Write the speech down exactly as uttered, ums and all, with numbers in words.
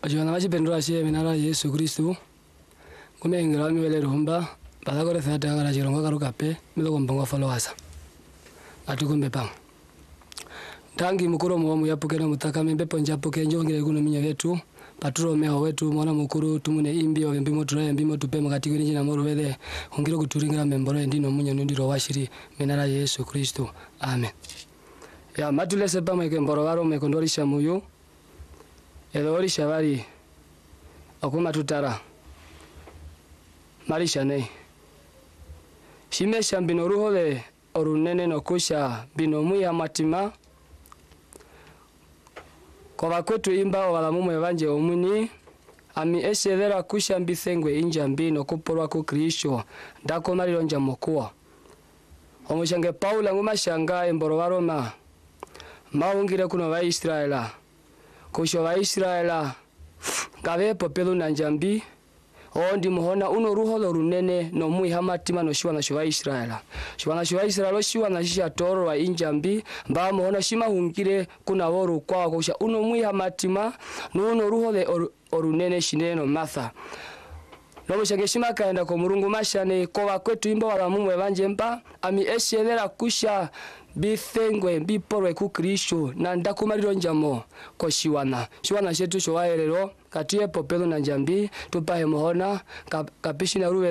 Ajana maji pendro ashe minara Yesu Kristo. Kume ingira mi wele rumba. Bala gore thata ngara jironga karo kape. Milo kumbonga followers. Atukumbe pang. Tangi mukuru mwamu yapuke na mutaka mbe ponja puke njongere kuno minya wetu. Paturo meho wetu mwana mukuru tumune imbi wa mbimo turaye mbimo tupe makatiko ninji na moru wele. Hongiro kuturingira memboro ndino munya ndiro washiri minara Yesu Kristo. Amen. Ya matule sepa mweke mboro waro mwekondori shamuyu. Edori shabari akuma tutara marisha nei shimesha bino ruhole orunene no kusha bino muya matima kwa bakwetu imba wala mumwe banje omuni ami esevera kusha mbithengwe inja mbino kupolwa ku Kristo ndako mariro nja mokuwa omushange Paula nguma shanga emboro waroma maungire kuno wa Israela kusho wa Israela gabe popelu na njambi ondi muhona uno ruholo runene no muiha matima no shiwa na shiwa Israela shiwa na shiwa Israela shiwa na shisha toro wa injambi mba muhona shima hungire kuna woru kwa kusha uno muiha matima no uno ruhole or, orunene shineno matha no mushage shima kaenda ko murungu mashane ko bakwetu imba wala mumwe banje mpa ami eshelera kusha bithengwe biporwe ku Kristo na ndakumariro njamo ko shiwana shiwana shetu showaelero katiye popelo na njambi tupahe mohona kapishina ruwe